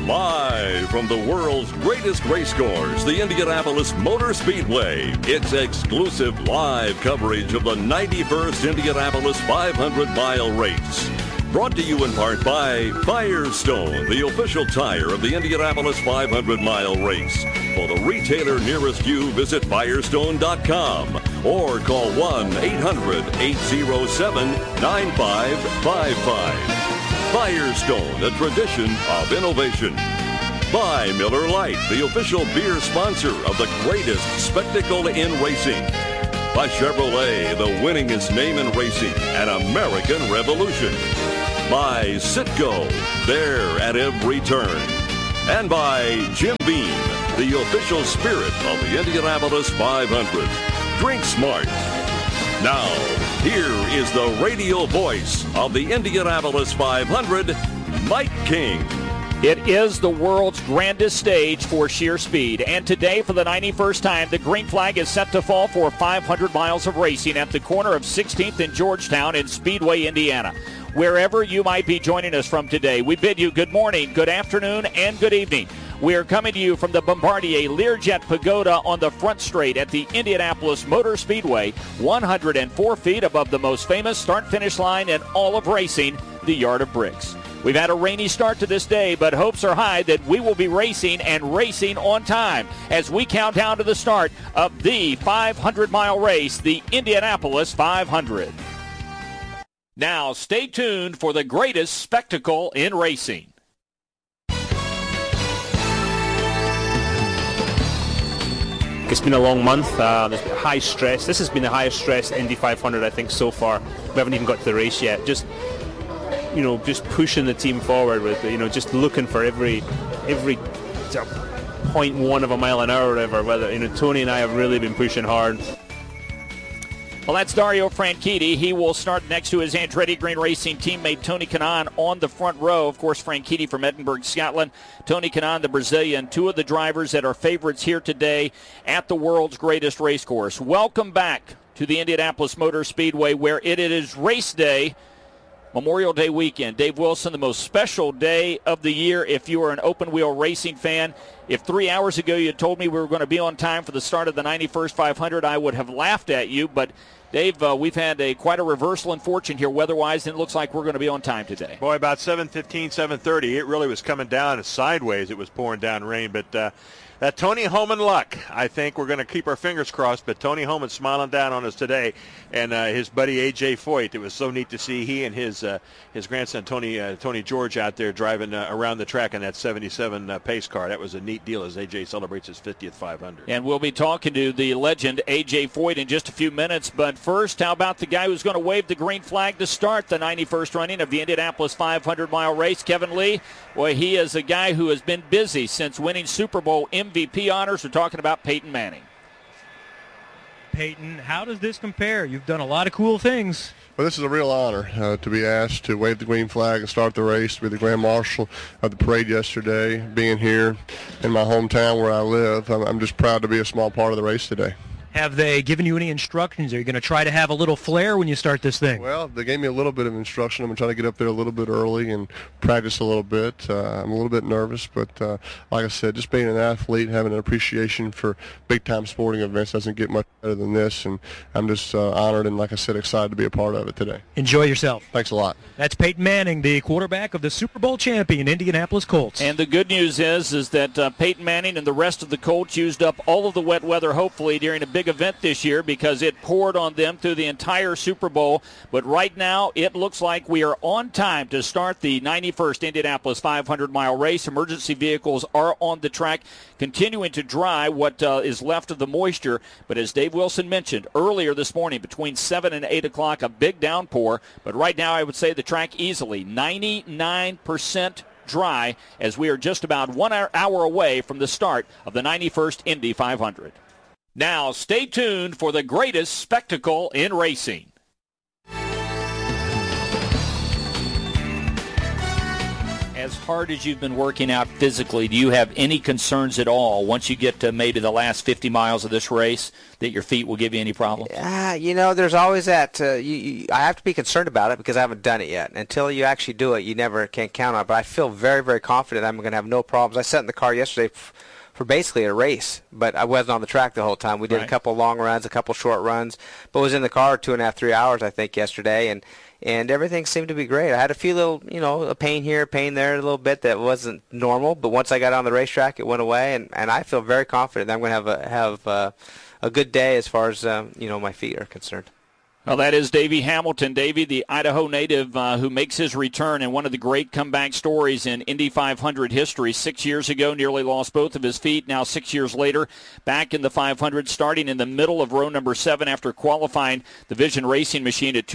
Live from the world's greatest race course, the Indianapolis Motor Speedway. It's exclusive live coverage of the 91st Indianapolis 500-mile race. Brought to you in part by Firestone, the official tire of the Indianapolis 500-mile race. For the retailer nearest you, visit Firestone.com or call 1-800-807-9555. Firestone, a tradition of innovation. By Miller Lite, the official beer sponsor of the greatest spectacle in racing. By Chevrolet, the winningest name in racing, an American revolution. By Citgo, there at every turn. And by Jim Beam, the official spirit of the Indianapolis 500. Drink smart. Now, here is the radio voice of the Indianapolis 500, Mike King. It is the world's grandest stage for sheer speed. And today, for the 91st time, the green flag is set to fall for 500 miles of racing at the corner of 16th and Georgetown in Speedway, Indiana. Wherever you might be joining us from today, we bid you good morning, good afternoon, and good evening. We are coming to you from the Bombardier Learjet Pagoda on the front straight at the Indianapolis Motor Speedway, 104 feet above the most famous start-finish line in all of racing, the Yard of Bricks. We've had a rainy start to this day, but hopes are high that we will be racing and racing on time as we count down to the start of the 500-mile race, the Indianapolis 500. Now, stay tuned for the greatest spectacle in racing. It's been a long month. There's been high stress. This has been the highest stress Indy 500, I think, so far. We haven't even got to the race yet. Just pushing the team forward with, just looking for every 0.1 of a mile an hour or whatever. Tony and I have really been pushing hard. Well, that's Dario Franchitti. He will start next to his Andretti Green Racing teammate Tony Kanaan on the front row. Of course, Franchitti from Edinburgh, Scotland. Tony Kanaan, the Brazilian, two of the drivers that are favorites here today at the world's greatest race course. Welcome back to the Indianapolis Motor Speedway, where it is race day, Memorial Day weekend. Dave Wilson, the most special day of the year if you are an open-wheel racing fan. If 3 hours ago you had told me we were going to be on time for the start of the 91st 500, I would have laughed at you. But, Dave, we've had quite a reversal in fortune here weather-wise, and it looks like we're going to be on time today. Boy, about 7:15, 7:30, it really was coming down sideways. It was pouring down rain, but that Tony Homan luck, I think we're going to keep our fingers crossed, but Tony Homan smiling down on us today, and his buddy A.J. Foyt. It was so neat to see he and his grandson Tony George out there driving around the track in that 77 pace car. That was a neat deal as A.J. celebrates his 50th 500. And we'll be talking to the legend A.J. Foyt in just a few minutes, but first, how about the guy who's going to wave the green flag to start the 91st running of the Indianapolis 500-mile race, Kevin Lee? Boy, he is a guy who has been busy since winning Super Bowl MVP honors. We're talking about Peyton Manning. Peyton, how does this compare? You've done a lot of cool things. Well, this is a real honor to be asked to wave the green flag and start the race, to be the Grand Marshal of the parade yesterday, being here in my hometown where I live. I'm just proud to be a small part of the race today. Have they given you any instructions? Are you going to try to have a little flair when you start this thing? Well, they gave me a little bit of instruction. I'm going to try to get up there a little bit early and practice a little bit. I'm a little bit nervous, but like I said, just being an athlete, having an appreciation for big-time sporting events doesn't get much better than this, and I'm just honored and, like I said, excited to be a part of it today. Enjoy yourself. Thanks a lot. That's Peyton Manning, the quarterback of the Super Bowl champion Indianapolis Colts. And the good news is that Peyton Manning and the rest of the Colts used up all of the wet weather, hopefully, during a big event this year, because it poured on them through the entire Super Bowl. But right now, it looks like we are on time to start the 91st Indianapolis 500-mile race. Emergency vehicles are on the track, continuing to dry what is left of the moisture. But as Dave Wilson mentioned earlier this morning, between 7 and 8 o'clock, a big downpour. But right now, I would say the track easily 99% dry, as we are just about 1 hour away from the start of the 91st Indy 500. Now, stay tuned for the greatest spectacle in racing. As hard as you've been working out physically, do you have any concerns at all once you get to maybe the last 50 miles of this race that your feet will give you any problems? There's always that. I have to be concerned about it because I haven't done it yet. Until you actually do it, you never can count on it. But I feel very, very confident I'm going to have no problems. I sat in the car yesterday for basically a race, but I wasn't on the track the whole time. We did a couple long runs, a couple short runs, but was in the car 2.5, 3 hours, I think, yesterday, and everything seemed to be great. I had a few little, a pain here, pain there, a little bit that wasn't normal, but once I got on the racetrack, it went away, and I feel very confident that I'm going to have a good day as far as my feet are concerned. Well, that is Davey Hamilton. Davey, the Idaho native who makes his return in one of the great comeback stories in Indy 500 history. 6 years ago, nearly lost both of his feet. Now 6 years later, back in the 500, starting in the middle of row number 7 after qualifying the Vision Racing machine at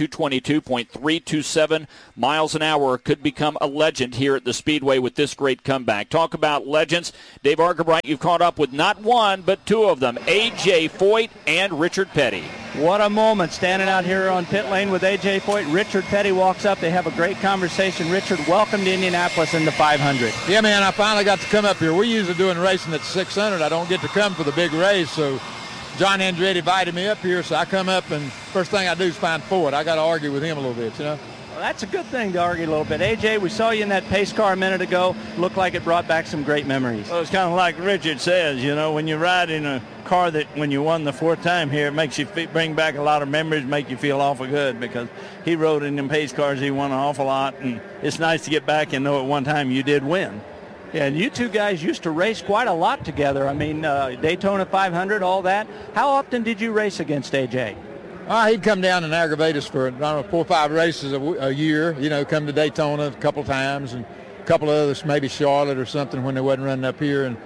222.327 miles an hour. Could become a legend here at the Speedway with this great comeback. Talk about legends. Dave Argabright, you've caught up with not one, but two of them, A.J. Foyt and Richard Petty. What a moment standing out here on pit lane with A.J. Foyt. Richard Petty walks up. They have a great conversation. Richard, welcome to Indianapolis in the 500. Yeah, man, I finally got to come up here. We're usually doing racing at 600. I don't get to come for the big race, so John Andretti invited me up here, so I come up, and first thing I do is find Foyt. I got to argue with him a little bit, Well, that's a good thing to argue a little bit. A.J., we saw you in that pace car a minute ago. Looked like it brought back some great memories. Well, it's kind of like Richard says, when you ride in a car that when you won the 4th time here, it makes you bring back a lot of memories, make you feel awful good, because he rode in them pace cars. He won an awful lot, and it's nice to get back and know at one time you did win. Yeah, and you two guys used to race quite a lot together. I mean, Daytona 500, all that. How often did you race against A.J.? He'd come down and aggravate us for, 4 or 5 races a year, come to Daytona a couple times, and a couple of others, maybe Charlotte or something when they wasn't running up here. And,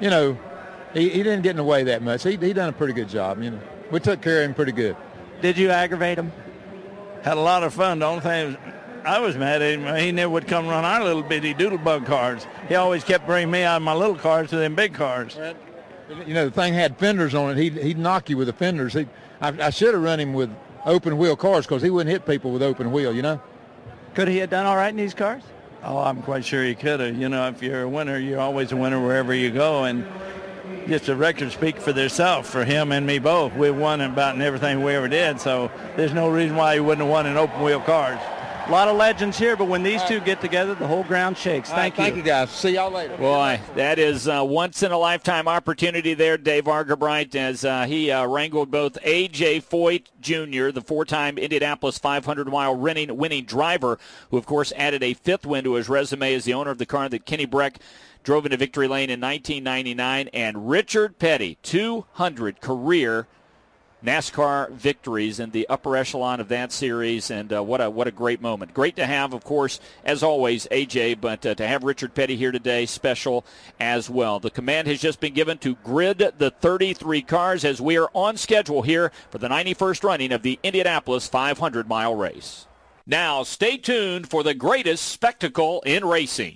he didn't get in the way that much. He done a pretty good job, We took care of him pretty good. Did you aggravate him? Had a lot of fun. The only thing I was mad at him, he never would come run our little bitty doodlebug cars. He always kept bringing me out of my little cars to them big cars. The thing had fenders on it. He'd knock you with the fenders. I should have run him with open wheel cars because he wouldn't hit people with open wheel, Could he have done all right in these cars? Oh, I'm quite sure he could have. If you're a winner, you're always a winner wherever you go. And just the records speak for themselves, for him and me both. We've won about in everything we ever did, so there's no reason why he wouldn't have won in open wheel cars. A lot of legends here, but when these two get together, the whole ground shakes. Thank you. Thank you, guys. See y'all later. Boy, that is a once-in-a-lifetime opportunity there, Dave Argabright, as he wrangled both A.J. Foyt Jr., the 4-time Indianapolis 500-mile winning driver, who, of course, added a 5th win to his resume as the owner of the car that Kenny Breck drove into victory lane in 1999, and Richard Petty, 200 career NASCAR victories in the upper echelon of that series, and what a great moment. Great to have, of course, as always, AJ, but to have Richard Petty here today, special as well. The command has just been given to grid the 33 cars as we are on schedule here for the 91st running of the Indianapolis 500-mile race. Now, stay tuned for the greatest spectacle in racing.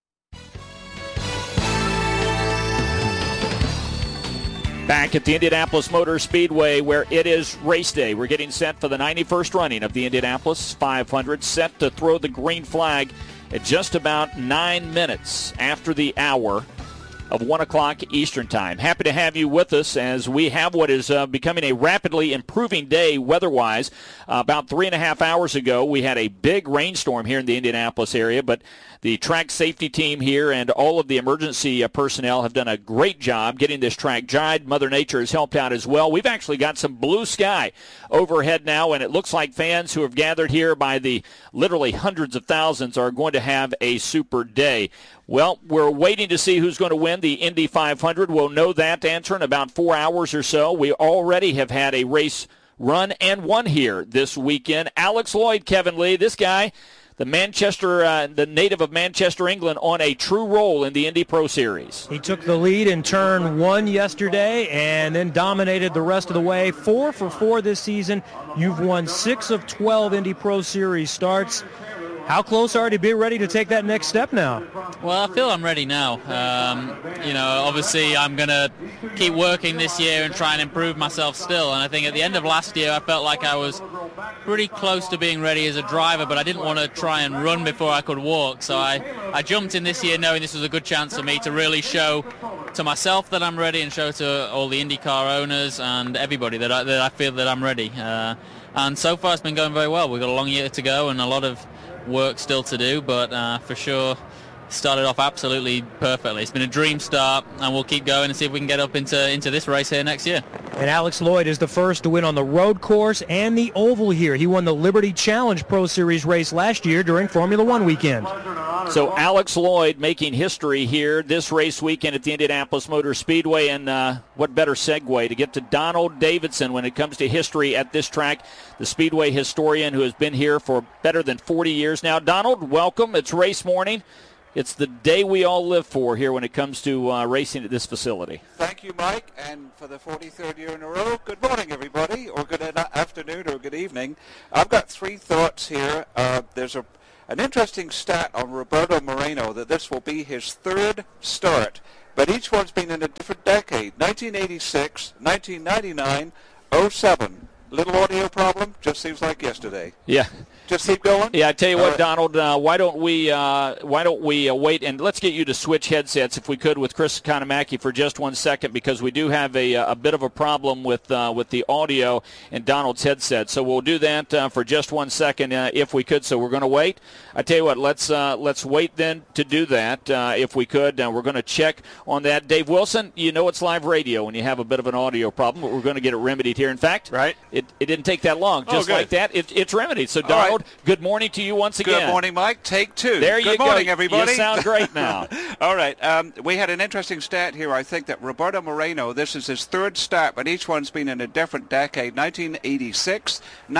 Back at the Indianapolis Motor Speedway where it is race day. We're getting set for the 91st running of the Indianapolis 500, set to throw the green flag at just about 9 minutes after the hour of 1 o'clock Eastern Time. Happy to have you with us as we have what is becoming a rapidly improving day weather-wise. About 3.5 hours ago, we had a big rainstorm here in the Indianapolis area, but the track safety team here and all of the emergency personnel have done a great job getting this track dried. Mother Nature has helped out as well. We've actually got some blue sky overhead now, and it looks like fans who have gathered here by the literally hundreds of thousands are going to have a super day. Well, we're waiting to see who's going to win the Indy 500. We'll know that answer in about 4 hours or so. We already have had a race run and won here this weekend. Alex Lloyd, Kevin Lee, this guy, the native of Manchester, England, on a true roll in the Indy Pro Series. He took the lead in turn 1 yesterday and then dominated the rest of the way. 4 for 4 this season. You've won 6 of 12 Indy Pro Series starts. How close are you to be ready to take that next step now? Well, I feel I'm ready now. Obviously I'm going to keep working this year and try and improve myself still. And I think at the end of last year, I felt like I was pretty close to being ready as a driver, but I didn't want to try and run before I could walk. So I jumped in this year knowing this was a good chance for me to really show to myself that I'm ready and show to all the IndyCar owners and everybody that I feel that I'm ready. And so far it's been going very well. We've got a long year to go and a lot of work still to do, but for sure started off absolutely perfectly. It's been a dream start, and we'll keep going and see if we can get up into this race here next year. And Alex Lloyd is the first to win on the road course and the oval here. He won the Liberty Challenge Pro Series race last year during Formula One weekend. So Alex Lloyd making history here this race weekend at the Indianapolis Motor Speedway, and what better segue to get to Donald Davidson when it comes to history at this track, the Speedway historian who has been here for better than 40 years now. Donald, welcome. It's race morning. It's the day we all live for here when it comes to racing at this facility. Thank you, Mike, and for the 43rd year in a row, good morning, everybody, or good afternoon, or good evening. I've got three thoughts here. There's an interesting stat on Roberto Moreno that this will be his third start, but each one's been in a different decade, 1986, 1999, 07. Little audio problem, just seems like yesterday. Yeah. Just keep going? Yeah, I tell you what, Donald, why don't we wait, and let's get you to switch headsets, if we could, with Chris Economaki for just 1 second, because we do have a bit of a problem with the audio in Donald's headset. So we'll do that for just 1 second, if we could. So we're going to wait. I tell you what, let's wait then to do that, if we could. We're going to check on that. Dave Wilson, you know it's live radio when you have a bit of an audio problem, but we're going to get it remedied here. In fact, right? It didn't take that long. Just like that, it's remedied. So, Donald, good morning to you once again. Good morning, Mike. Take two. There you go. Good morning, everybody. You sound great now. All right. We had an interesting stat here. I think that Roberto Moreno, this is his third start, but each one's been in a different decade, 1986,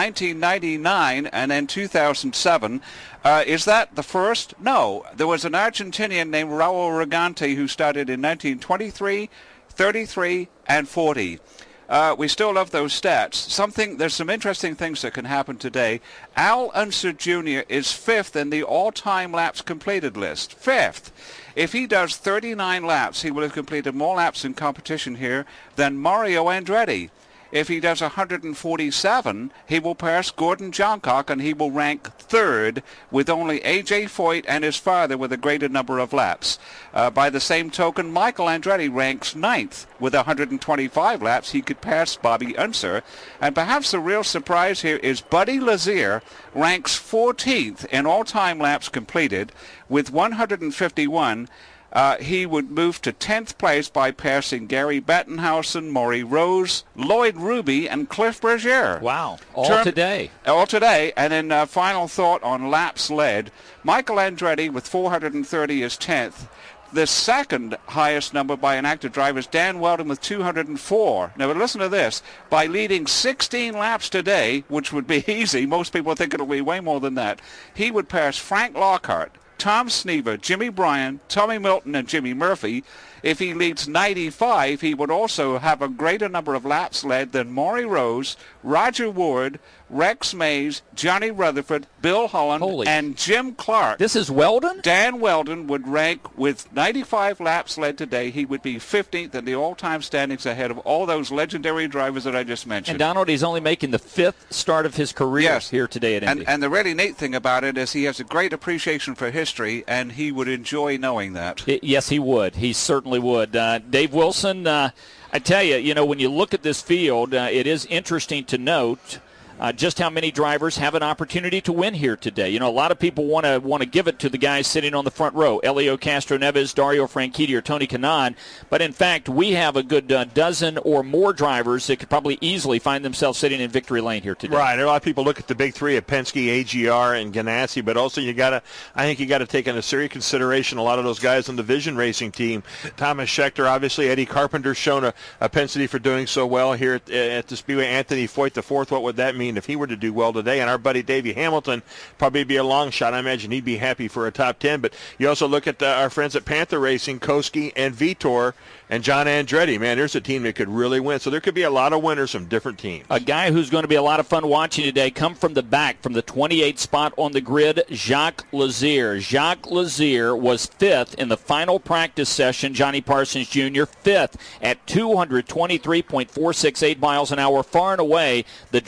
1999, and then 2007. Is that the first? No. There was an Argentinian named Raul Regante who started in 1923, 33, and 40. We still love those stats. There's some interesting things that can happen today. Al Unser Jr. is fifth in the all-time laps completed list. Fifth. If he does 39 laps, he will have completed more laps in competition here than Mario Andretti. If he does 147, he will pass Gordon Johncock, and he will rank third, with only A.J. Foyt and his father with a greater number of laps. By the same token, Michael Andretti ranks ninth with 125 laps. He could pass Bobby Unser. And perhaps the real surprise here is Buddy Lazier ranks 14th in all-time laps completed with 151. He would move to 10th place by passing Gary Bettenhausen, Maury Rose, Lloyd Ruby, and Cliff Berger. Wow. All today. And then final thought on laps led. Michael Andretti with 430 is 10th. The second highest number by an active driver is Dan Weldon with 204. Now, listen to this. By leading 16 laps today, which would be easy, most people think it'll be way more than that, he would pass Frank Lockhart, Tom Snever, Jimmy Bryan, Tommy Milton, and Jimmy Murphy. If he leads 95, he would also have a greater number of laps led than Maury Rose, Roger Ward, Rex Mays, Johnny Rutherford, Bill Holland, and Jim Clark. This is Weldon? Dan Weldon would rank with 95 laps led today. He would be 15th in the all-time standings ahead of all those legendary drivers that I just mentioned. And Donald, he's only making the fifth start of his career here today at Indy. And the really neat thing about it is he has a great appreciation for history, and he would enjoy knowing that. Yes, he would. He certainly would. Dave Wilson, I tell you, when you look at this field, it is interesting to note just how many drivers have an opportunity to win here today. A lot of people want to give it to the guys sitting on the front row, Elio Castro-Neves, Dario Franchitti, or Tony Kanaan. But in fact, we have a good dozen or more drivers that could probably easily find themselves sitting in victory lane here today. Right. A lot of people look at the big three of Penske, AGR, and Ganassi, but also I think you got to take into serious consideration a lot of those guys on the Vision Racing team. Thomas Scheckter, obviously, Eddie Carpenter's shown a propensity for doing so well here at the Speedway. Anthony Foyt the fourth, what would that mean if he were to do well today? And our buddy Davey Hamilton probably be a long shot. I imagine he'd be happy for a top 10. But you also look at our friends at Panther Racing, Koski and Vitor and John Andretti. Man, there's a team that could really win. So there could be a lot of winners from different teams. A guy who's going to be a lot of fun watching today, come from the back, from the 28th spot on the grid, Jacques Lazier. Jacques Lazier was fifth in the final practice session. Johnny Parsons Jr. fifth at 223.468 miles an hour, far and away the driver who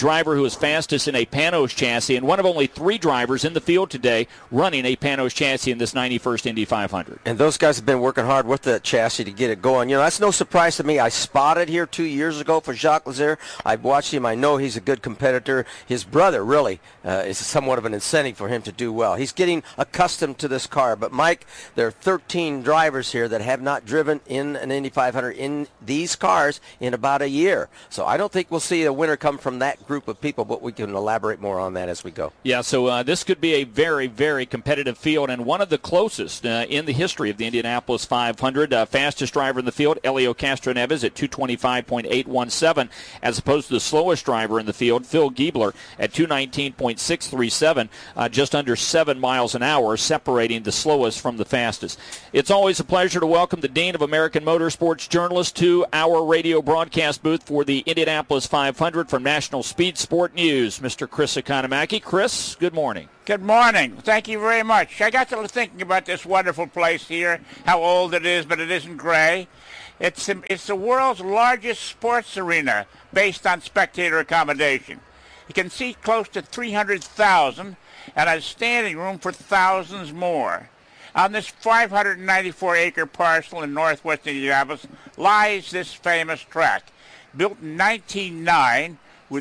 was fastest in a Panos chassis, and one of only 3 drivers in the field today running a Panos chassis in this 91st Indy 500. And those guys have been working hard with the chassis to get it going. You know, that's no surprise to me. I spotted here 2 years ago for Jacques Lazer. I've watched him. I know he's a good competitor. His brother really is somewhat of an incentive for him to do well. He's getting accustomed to this car. But, Mike, there are 13 drivers here that have not driven in an Indy 500 in these cars in about a year. So I don't think we'll see a winner come from that group of people, but we can elaborate more on that as we go. Yeah, so this could be a very, very competitive field, and one of the closest in the history of the Indianapolis 500. Fastest driver in the field, Helio Castroneves, at 225.817, as opposed to the slowest driver in the field, Phil Giebler, at 219.637, just under 7 miles an hour, separating the slowest from the fastest. It's always a pleasure to welcome the Dean of American Motorsports Journalists to our radio broadcast booth for the Indianapolis 500 from National Speed Sport News, Mr. Chris Economaki. Chris, good morning. Good morning. Thank you very much. I got to thinking about this wonderful place here, how old it is, but it isn't gray. It's the world's largest sports arena based on spectator accommodation. You can seat close to 300,000 and has standing room for thousands more. On this 594-acre parcel in northwest Indianapolis lies this famous track, built in 1909 with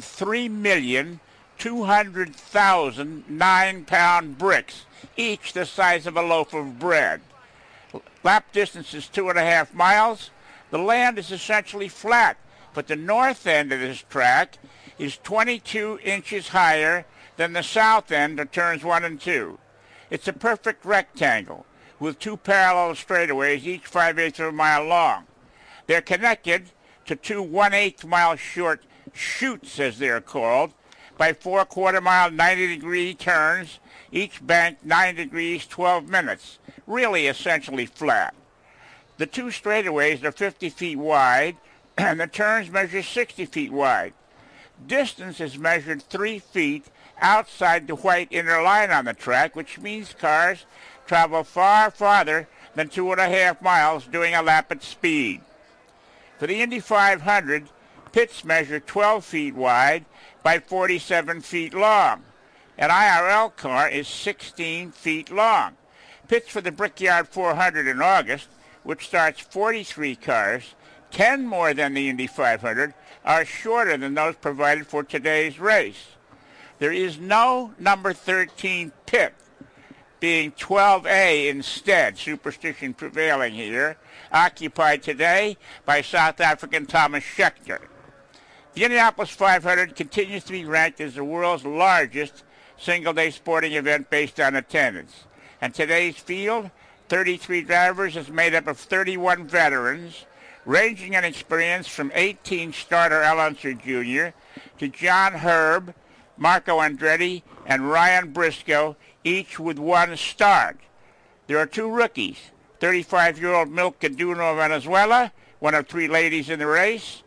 3,200,000 9-pound bricks, each the size of a loaf of bread. Lap distance is 2.5 miles. The land is essentially flat, but the north end of this track is 22 inches higher than the south end of turns 1 and 2. It's a perfect rectangle with 2 parallel straightaways, each 5/8 of a mile long. They're connected to 2 1/8-mile short chutes, as they're called, by 4 quarter-mile 90-degree turns, each banked 9 degrees 12 minutes, really essentially flat. The 2 straightaways are 50 feet wide, and the turns measure 60 feet wide. Distance is measured 3 feet outside the white inner line on the track, which means cars travel far farther than 2.5 miles doing a lap at speed. For the Indy 500, pits measure 12 feet wide by 47 feet long. An IRL car is 16 feet long. Pits for the Brickyard 400 in August, which starts 43 cars, 10 more than the Indy 500, are shorter than those provided for today's race. There is no number 13 pit, being 12A instead, superstition prevailing here, occupied today by South African Thomas Scheckter. The Indianapolis 500 continues to be ranked as the world's largest single-day sporting event based on attendance. And today's field, 33 drivers, is made up of 31 veterans, ranging in experience from 18 starter Al Unser Jr. to John Herb, Marco Andretti, and Ryan Briscoe, each with 1 start. There are 2 rookies, 35-year-old Milka Duno of Venezuela, one of 3 ladies in the race,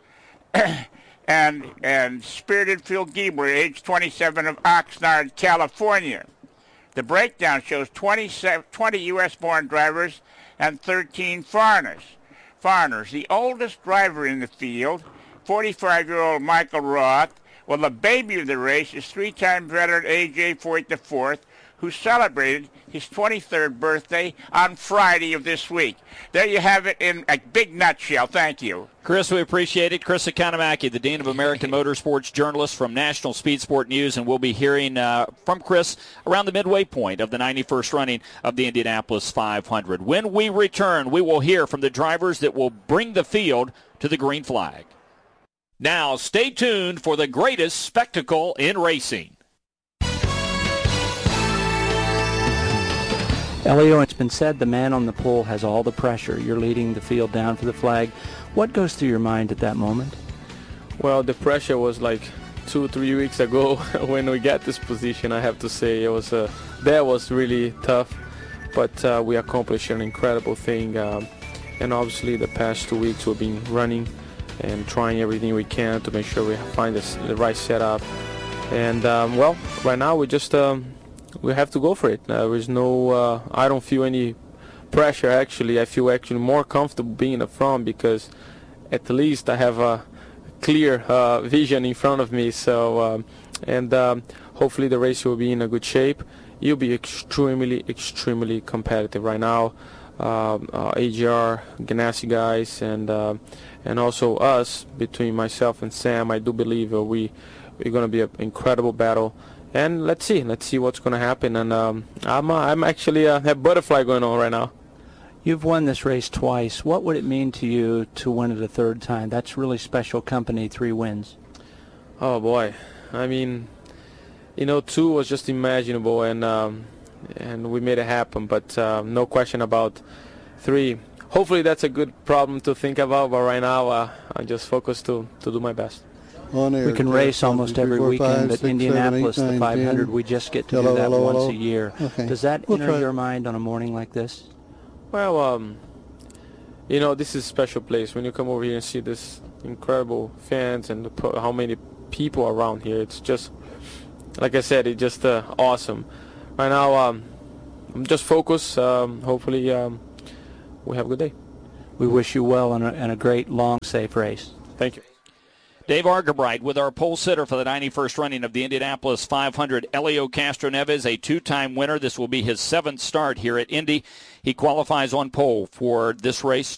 and spirited Phil Giebler, age 27, of Oxnard, California. The breakdown shows 20 U.S.-born drivers and 13 foreigners. The oldest driver in the field, 45-year-old Michael Roth, well, the baby of the race is 3-time veteran A.J. Foyt IV, who celebrated his 23rd birthday on Friday of this week. There you have it in a big nutshell. Thank you. Chris, we appreciate it. Chris Economaki, the Dean of American Motorsports Journalists from National Speed Sport News, and we'll be hearing from Chris around the midway point of the 91st running of the Indianapolis 500. When we return, we will hear from the drivers that will bring the field to the green flag. Now, stay tuned for the greatest spectacle in racing. Helio, it's been said the man on the pole has all the pressure. You're leading the field down for the flag. What goes through your mind at that moment? Well, the pressure was like 2-3 weeks ago when we got this position. I have to say that was really tough, but we accomplished an incredible thing. And obviously the past 2 weeks we've been running and trying everything we can to make sure we find the right setup. And well, right now we just we have to go for it. There's no, I don't feel any pressure actually. I feel actually more comfortable being in the front because at least I have a clear vision in front of me. So and hopefully the race will be in a good shape. You'll be extremely competitive right now. AGR, Ganassi guys, and also us, between myself and Sam, I do believe we're going to be an incredible battle. And let's see what's going to happen. And I'm actually have butterfly going on right now. You've won this race twice. What would it mean to you to win it a third time? That's really special company, 3 wins. Oh boy, I mean, 2 was just imaginable, and we made it happen. But no question about 3. Hopefully that's a good problem to think about. But right now, I'm just focused to do my best. We can race almost every weekend, but Indianapolis, the 500, we just get to do that once a year. Okay. Does that enter your mind on a morning like this? Well, this is a special place. When you come over here and see this incredible fans and how many people around here, it's just, like I said, it's just awesome. Right now, I'm just focused. Hopefully, we have a good day. We wish you well and a great, long, safe race. Thank you. Dave Argabright with our pole sitter for the 91st running of the Indianapolis 500. Elio Castroneves, a 2-time winner. This will be his 7th start here at Indy. He qualifies on pole for this race.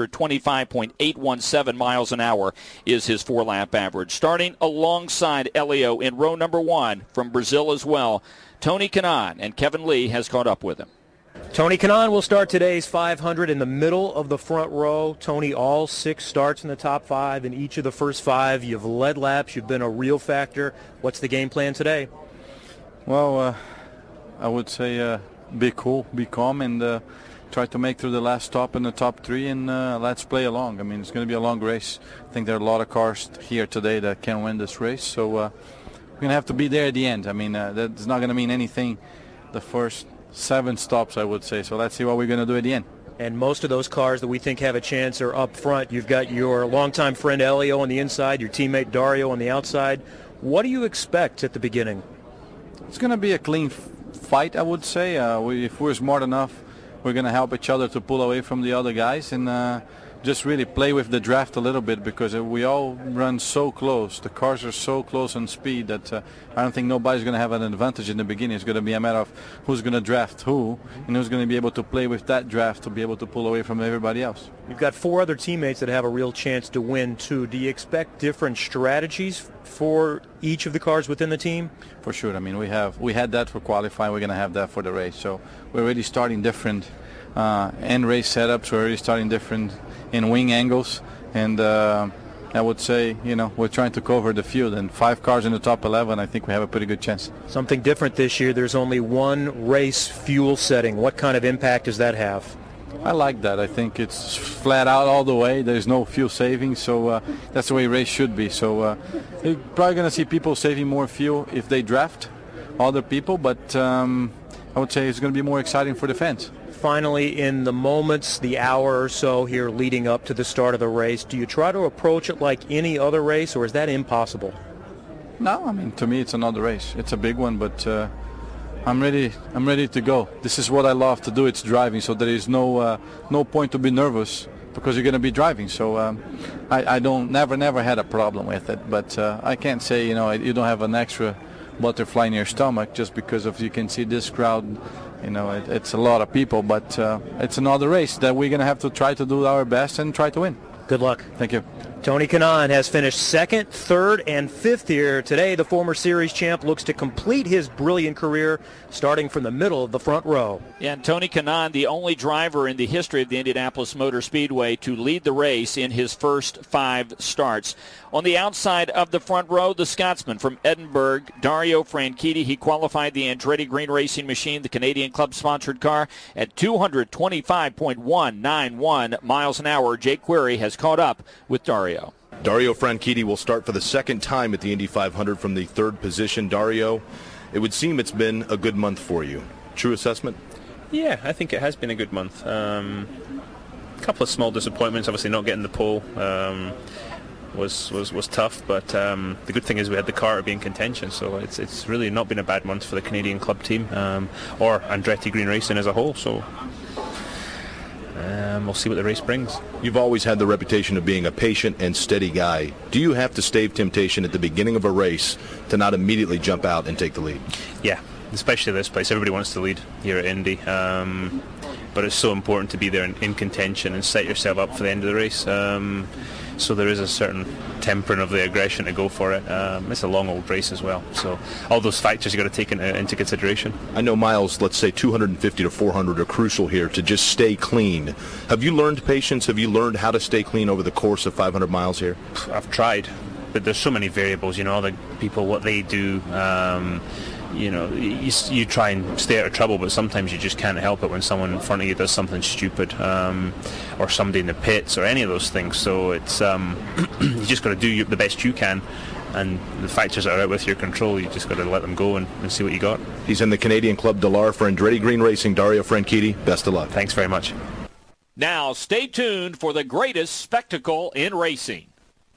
225.817 miles an hour is his 4-lap average. Starting alongside Elio in row number 1 from Brazil as well, Tony Kanaan, and Kevin Lee has caught up with him. Tony Kanaan will start today's 500 in the middle of the front row. Tony, all 6 starts in the top 5. In each of the first 5, you've led laps. You've been a real factor. What's the game plan today? Well, I would say be cool, be calm, and try to make through the last stop in the top 3, and let's play along. I mean, it's going to be a long race. I think there are a lot of cars here today that can win this race, so we're going to have to be there at the end. I mean, that's not going to mean anything the first 7 stops, I would say. So let's see what we're going to do at the end. And most of those cars that we think have a chance are up front. You've got your longtime friend Elio on the inside, your teammate Dario on the outside. What do you expect at the beginning? It's going to be a clean fight, I would say. If we're smart enough, we're going to help each other to pull away from the other guys and just really play with the draft a little bit, because we all run so close. The cars are so close on speed that I don't think nobody's going to have an advantage in the beginning. It's going to be a matter of who's going to draft who and who's going to be able to play with that draft to be able to pull away from everybody else. You've got 4 other teammates that have a real chance to win too. Do you expect different strategies for each of the cars within the team? For sure. I mean, we had that for qualifying. We're going to have that for the race. So we're already starting different end race setups. We're already starting different in wing angles, and I would say, we're trying to cover the field, and 5 cars in the top 11, I think we have a pretty good chance. Something different this year, there's only 1 race fuel setting. What kind of impact does that have? I like that. I think it's flat out all the way. There's no fuel saving, so that's the way race should be. So you're probably going to see people saving more fuel if they draft other people, but I would say it's going to be more exciting for the fans. Finally, in the moments, the hour or so here leading up to the start of the race, do you try to approach it like any other race, or is that impossible? No, I mean, to me it's another race. It's a big one, but I'm ready to go. This is what I love to do. It's driving, so there is no point to be nervous because you're going to be driving. So I never had a problem with it, but I can't say you don't have an extra butterfly in your stomach just because of you can see this crowd. It's a lot of people, but it's another race that we're going to have to try to do our best and try to win. Good luck. Thank you. Tony Kanaan has finished 2nd, 3rd, and 5th here. Today, the former series champ looks to complete his brilliant career starting from the middle of the front row. Yeah, and Tony Kanaan, the only driver in the history of the Indianapolis Motor Speedway to lead the race in his first 5 starts. On the outside of the front row, the Scotsman from Edinburgh, Dario Franchitti. He qualified the Andretti Green Racing Machine, the Canadian Club-sponsored car, at 225.191 miles an hour. Jake Query has caught up with Dario. Dario Franchitti will start for the 2nd time at the Indy 500 from the 3rd position. Dario, it would seem it's been a good month for you. True assessment? Yeah, I think it has been a good month. A couple of small disappointments, obviously not getting the pole was tough, but the good thing is we had the car to be in contention, so it's really not been a bad month for the Canadian club team or Andretti Green Racing as a whole. So We'll see what the race brings. You've always had the reputation of being a patient and steady guy. Do you have to stave temptation at the beginning of a race to not immediately jump out and take the lead? Yeah, especially this place. Everybody wants to lead here at Indy. But it's so important to be there in contention and set yourself up for the end of the race. So there is a certain tempering of the aggression to go for it. It's a long old race as well. So all those factors you've got to take into consideration. I know miles, let's say 250 to 400 are crucial here to just stay clean. Have you learned patience? Have you learned how to stay clean over the course of 500 miles here? I've tried, but there's so many variables. Other people, what they do. You try and stay out of trouble, but sometimes you just can't help it when someone in front of you does something stupid, or somebody in the pits, or any of those things. So it's you just got to do the best you can, and the factors that are out with your control, you just got to let them go and see what you got. He's in the Canadian Club Dallara for Andretti Green Racing. Dario Franchitti, best of luck. Thanks very much. Now stay tuned for the greatest spectacle in racing.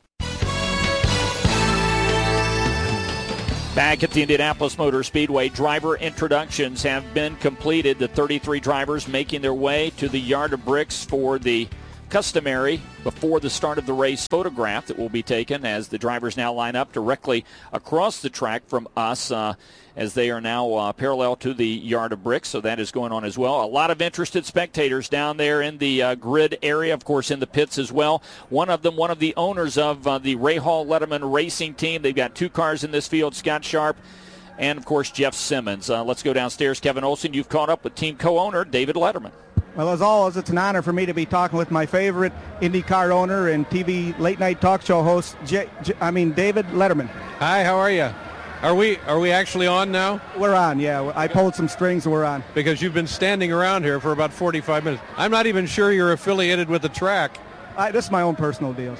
Back at the Indianapolis Motor Speedway, driver introductions have been completed. The 33 drivers making their way to the Yard of Bricks for the customary before the start of the race photograph that will be taken as the drivers now line up directly across the track from us as they are now parallel to the Yard of Bricks. So that is going on as well. A lot of interested spectators down there in the grid area, of course, in the pits as well. One of the owners of the Rahal Letterman Racing Team. They've got two cars in this field, Scott Sharp and, of course, Jeff Simmons. Let's go downstairs. Kevin Olson, you've caught up with team co-owner David Letterman. Well, as always, it's an honor for me to be talking with my favorite IndyCar owner and TV late-night talk show host, David Letterman. Hi, how are you? Are we actually on now? We're on, yeah. I pulled some strings and we're on. Because you've been standing around here for about 45 minutes. I'm not even sure you're affiliated with the track. This is my own personal deal.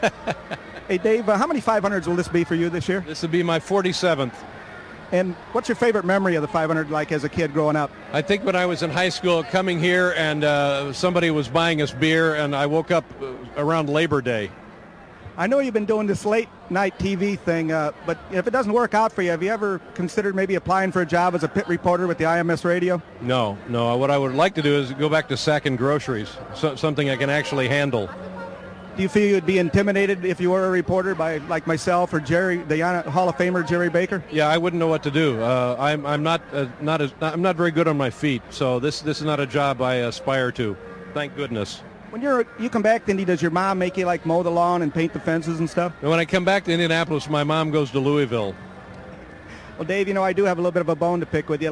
Hey, Dave, how many 500s will this be for you this year? This will be my 47th. And what's your favorite memory of the 500 like as a kid growing up? I think when I was in high school coming here and somebody was buying us beer and I woke up around Labor Day. I know you've been doing this late night TV thing, but if it doesn't work out for you, have you ever considered maybe applying for a job as a pit reporter with the IMS radio? No. What I would like to do is go back to sacking groceries, something I can actually handle. Do you feel you'd be intimidated if you were a reporter by like myself or Jerry, the Hall of Famer Jerry Baker? Yeah, I wouldn't know what to do. I'm not very good on my feet, so this is not a job I aspire to. Thank goodness. When you come back to Indy, does your mom make you like mow the lawn and paint the fences and stuff? And when I come back to Indianapolis, my mom goes to Louisville. Well, Dave, I do have a little bit of a bone to pick with you.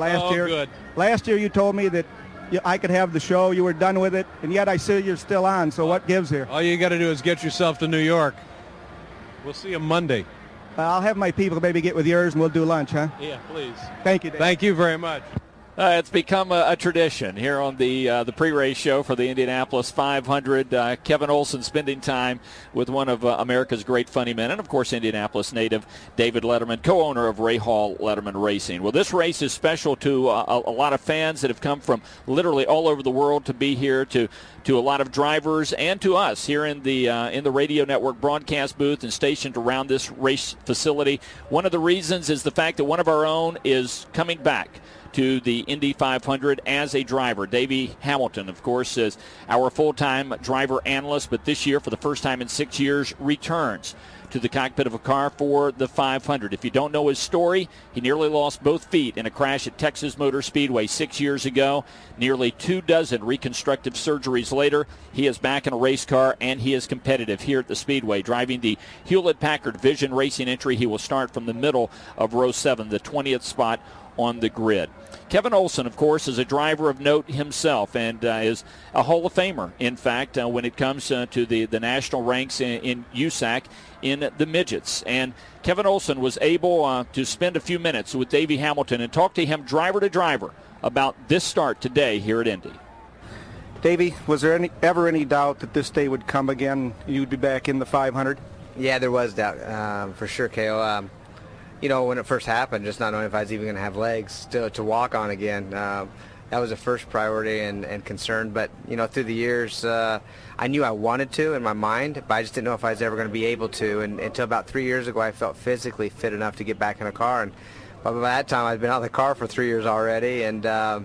Last year you told me that I could have the show, you were done with it, and yet I see you're still on, so what gives here? All you got to do is get yourself to New York. We'll see you Monday. I'll have my people maybe get with yours and we'll do lunch, huh? Yeah, please. Thank you, Dave. Thank you very much. It's become a tradition here on the pre-race show for the Indianapolis 500. Kevin Olson spending time with one of America's great funny men, and of course Indianapolis native David Letterman, co-owner of Rahal Letterman Racing. Well, this race is special to a lot of fans that have come from literally all over the world to be here, to a lot of drivers and to us here in the radio network broadcast booth and stationed around this race facility. One of the reasons is the fact that one of our own is coming back to the Indy 500 as a driver. Davey Hamilton, of course, is our full-time driver analyst, but this year, for the first time in 6 years, returns to the cockpit of a car for the 500. If you don't know his story, he nearly lost both feet in a crash at Texas Motor Speedway 6 years ago. Nearly 24 reconstructive surgeries later, he is back in a race car, and he is competitive here at the Speedway, driving the Hewlett-Packard Vision Racing entry. He will start from the middle of row 7, the 20th spot on the grid. Kevin Olson, of course, is a driver of note himself and is a Hall of Famer, in fact, when it comes to the national ranks in USAC in the midgets. And Kevin Olson was able to spend a few minutes with Davey Hamilton and talk to him driver to driver about this start today here at Indy. Davey, was there ever any doubt that this day would come again, you'd be back in the 500? Yeah, there was doubt, for sure, KO. When it first happened, just not knowing if I was even going to have legs to walk on again, that was the first priority and concern. But, through the years, I knew I wanted to in my mind, but I just didn't know if I was ever going to be able to. And until about 3 years ago, I felt physically fit enough to get back in a car. And by that time, I'd been out of the car for 3 years already. And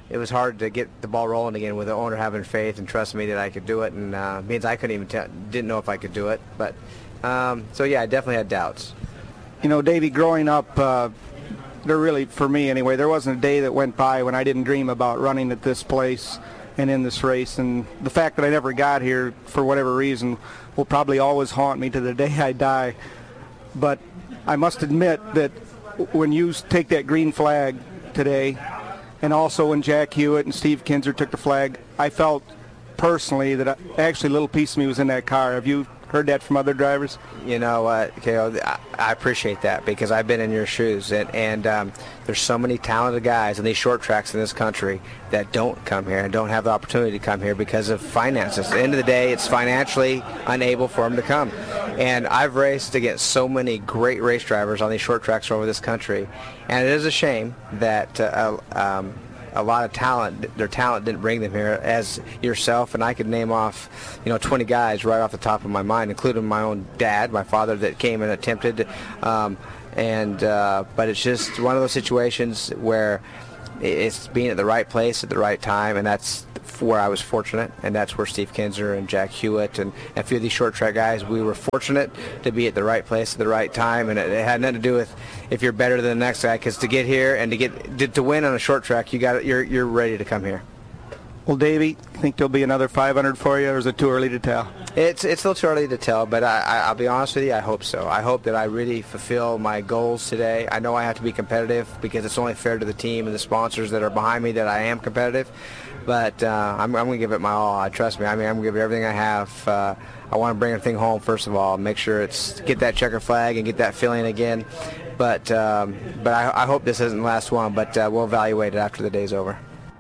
it was hard to get the ball rolling again with the owner having faith and trusting me that I could do it, and means I couldn't even didn't know if I could do it. But so yeah, I definitely had doubts. You know, Davey, growing up, there really, for me anyway, there wasn't a day that went by when I didn't dream about running at this place and in this race. And the fact that I never got here for whatever reason will probably always haunt me to the day I die. But I must admit that when you take that green flag today, and also when Jack Hewitt and Steve Kinser took the flag, I felt personally that actually a little piece of me was in that car. Have you heard that from other drivers? You know what, KO, I appreciate that because I've been in your shoes, and there's so many talented guys in these short tracks in this country that don't come here and don't have the opportunity to come here because of finances. At the end of the day, it's financially unable for them to come. And I've raced against so many great race drivers on these short tracks over this country, and it is a shame that a lot of talent, their talent didn't bring them here, as yourself, and I could name off, 20 guys right off the top of my mind, including my own dad, my father, that came and attempted, but it's just one of those situations where it's being at the right place at the right time, and that's where I was fortunate, and that's where Steve Kinser and Jack Hewitt and a few of these short track guys, we were fortunate to be at the right place at the right time, and it had nothing to do with if you're better than the next guy, because to get here and to win on a short track, you're ready to come here. Well, Davey, think there'll be another 500 for you, or is it too early to tell? It's a little too early to tell, but I'll be honest with you, I hope so. I hope that I really fulfill my goals today. I know I have to be competitive because it's only fair to the team and the sponsors that are behind me that I am competitive, but I'm going to give it my all. Trust me. I mean, I'm going to give it everything I have. I want to bring everything home, first of all, make sure get that checker flag and get that feeling again. But I hope this isn't the last one, but we'll evaluate it after the day's over.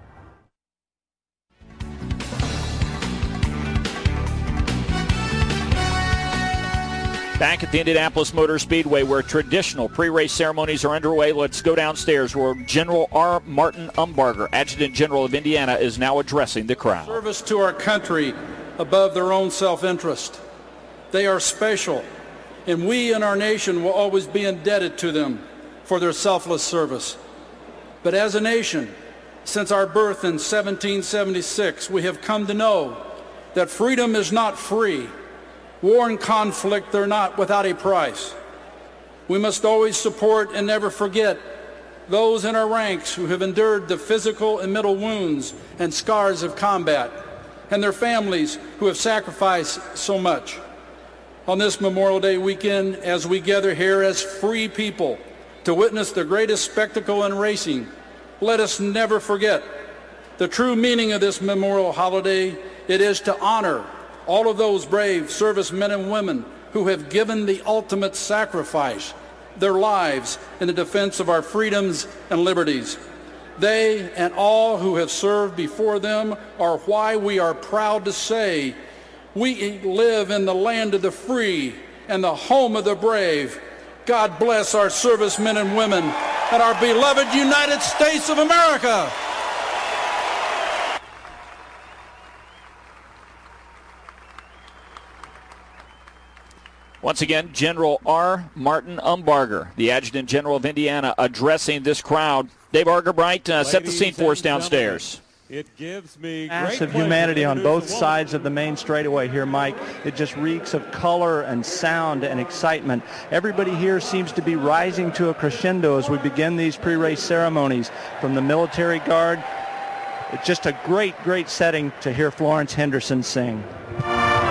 Back at the Indianapolis Motor Speedway, where traditional pre-race ceremonies are underway, let's go downstairs where General R. Martin Umbarger, Adjutant General of Indiana, is now addressing the crowd. Service to our country above their own self-interest. They are special, and we in our nation will always be indebted to them for their selfless service. But as a nation, since our birth in 1776, we have come to know that freedom is not free. War and conflict, they're not without a price. We must always support and never forget those in our ranks who have endured the physical and mental wounds and scars of combat, and their families who have sacrificed so much. On this Memorial Day weekend, as we gather here as free people to witness the greatest spectacle in racing, let us never forget the true meaning of this memorial holiday. It is to honor all of those brave servicemen and women who have given the ultimate sacrifice, their lives in the defense of our freedoms and liberties. They and all who have served before them are why we are proud to say we live in the land of the free and the home of the brave. God bless our servicemen and women and our beloved United States of America. Once again, General R. Martin Umbarger, the Adjutant General of Indiana, addressing this crowd. Dave Argerbright, set the scene for us downstairs. It gives me massive humanity on both sides of the main straightaway here, Mike. It just reeks of color and sound and excitement. Everybody here seems to be rising to a crescendo as we begin these pre-race ceremonies. From the military guard, it's just a great, great setting to hear Florence Henderson sing.